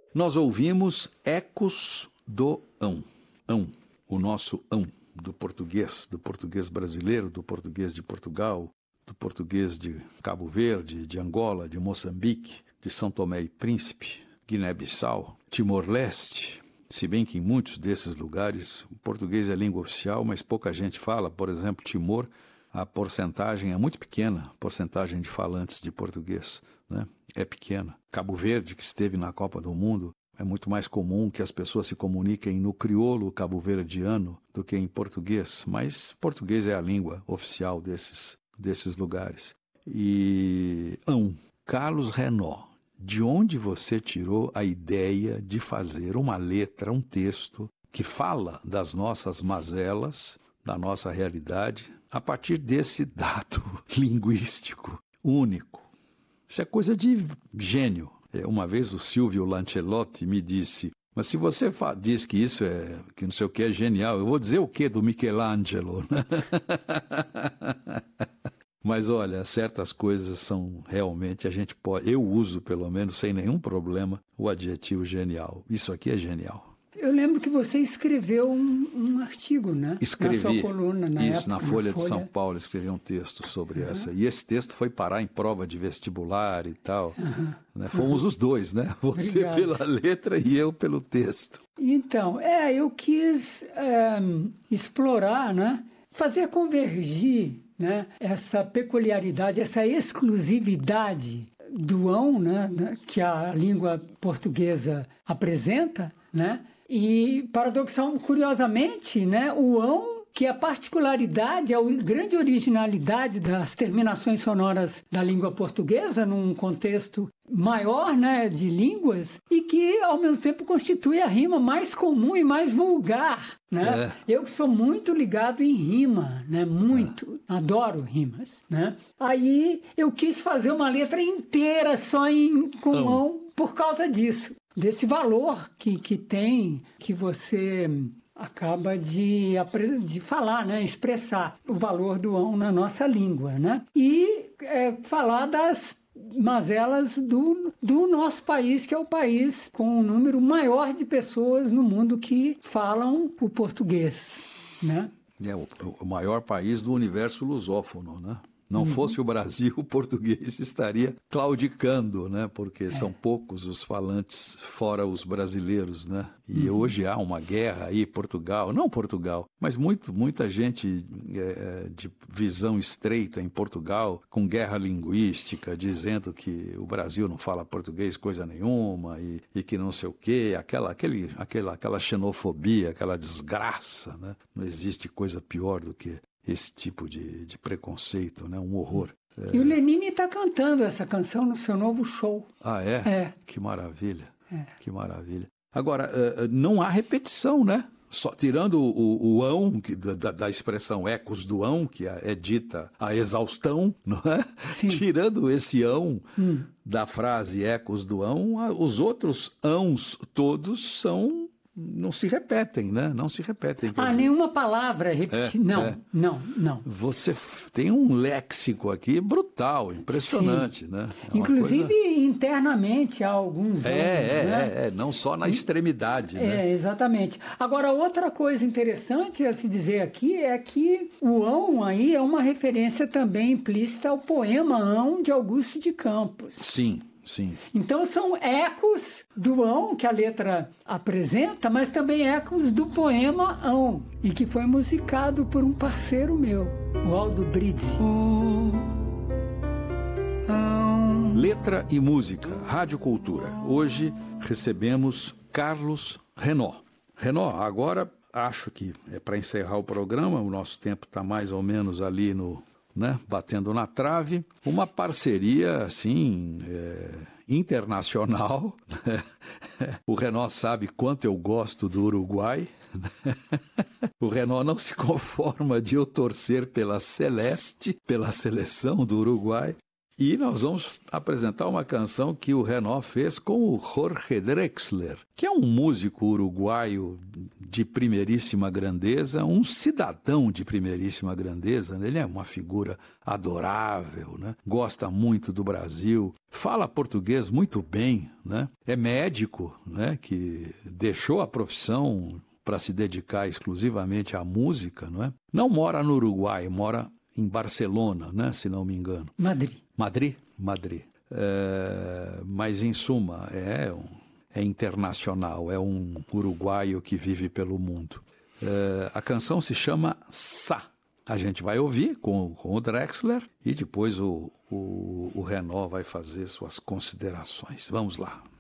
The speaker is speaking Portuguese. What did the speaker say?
Nós ouvimos Ecos do Ão. Ão, o nosso ão do português brasileiro, do português de Portugal, do português de Cabo Verde, de Angola, de Moçambique, de São Tomé e Príncipe, Guiné-Bissau, Timor-Leste. Se bem que em muitos desses lugares o português é língua oficial, mas pouca gente fala. Por exemplo, Timor, a porcentagem é muito pequena, a porcentagem de falantes de português, né? É pequena. Cabo Verde, que esteve na Copa do Mundo, é muito mais comum que as pessoas se comuniquem no crioulo cabo-verdiano do que em português, mas português é a língua oficial desses lugares. E Carlos Renaud, de onde você tirou a ideia de fazer uma letra, um texto que fala das nossas mazelas, da nossa realidade, a partir desse dado linguístico único? Isso é coisa de gênio. Uma vez o Silvio Lancelotti me disse: mas se você diz que isso que não sei o que é genial, eu vou dizer o que do Michelangelo? Mas olha, certas coisas são realmente, eu uso pelo menos sem nenhum problema o adjetivo genial. Isso aqui é genial. Eu lembro que você escreveu um artigo, né? Escrevi, na sua coluna, na Folha de São Paulo, escrevi um texto sobre essa. E esse texto foi parar em prova de vestibular e tal. Né? Fomos os dois, né? Você pela letra e eu pelo texto. Então, eu quis explorar, né? Fazer convergir, né? Essa peculiaridade, essa exclusividade do ão, né? Que a língua portuguesa apresenta, né? E, curiosamente, né, o ão, que é a particularidade, a grande originalidade das terminações sonoras da língua portuguesa, num contexto maior, né, de línguas, e que, ao mesmo tempo, constitui a rima mais comum e mais vulgar, né? Eu que sou muito ligado em rima, né, muito, adoro rimas, né? Aí eu quis fazer uma letra inteira só com ão por causa disso. Desse valor que tem, que você acaba de falar, né? Expressar o valor do ão na nossa língua, né? E falar das mazelas do nosso país, que é o país com o número maior de pessoas no mundo que falam o português, né? É o maior país do universo lusófono, né? Não fosse o Brasil, o português estaria claudicando, né? Porque são poucos os falantes fora os brasileiros, né? E hoje há uma guerra aí, não Portugal, mas muita gente de visão estreita em Portugal, com guerra linguística, dizendo que o Brasil não fala português coisa nenhuma e que não sei o quê, aquela xenofobia, aquela desgraça, né? Não existe coisa pior do que esse tipo de preconceito, né? Um horror. E o Lenine está cantando essa canção no seu novo show. Ah, é? Que maravilha. Que maravilha. Agora, não há repetição, né? Só tirando o ão, da expressão ecos do ão, que é dita a exaustão, não é? Sim. Tirando esse ão da frase ecos do ão, os outros ãos todos não se repetem, né? Não se repetem. Nenhuma palavra repetida. Não. Você tem um léxico aqui brutal, impressionante, Sim. né? Inclusive, internamente, há alguns anos, né? Não só na extremidade, né? Exatamente. Agora, outra coisa interessante a se dizer aqui é que o ão aí é uma referência também implícita ao poema Ão de Augusto de Campos. Sim. Então são ecos do ão que a letra apresenta, mas também ecos do poema Ão, e que foi musicado por um parceiro meu, o Aldo Brizzi. Letra e música, Rádio Cultura. Hoje recebemos Carlos Renaud. Renaud, agora acho que é para encerrar o programa, o nosso tempo está mais ou menos ali batendo na trave, uma parceria, assim, internacional. O Renaud sabe quanto eu gosto do Uruguai. O Renaud não se conforma de eu torcer pela Celeste, pela seleção do Uruguai. E nós vamos apresentar uma canção que o Renaud fez com o Jorge Drexler, que é um músico uruguaio de primeiríssima grandeza, um cidadão de primeiríssima grandeza, né? Ele é uma figura adorável, né? Gosta muito do Brasil, fala português muito bem, né? É médico, né? Que deixou a profissão para se dedicar exclusivamente à música, não é? Não mora no Uruguai, mora em Barcelona, né? Se não me engano. Madrid. Mas, em suma, é internacional, é um uruguaio que vive pelo mundo. A canção se chama Sá. A gente vai ouvir com o Drexler e depois o Renaud vai fazer suas considerações. Vamos lá.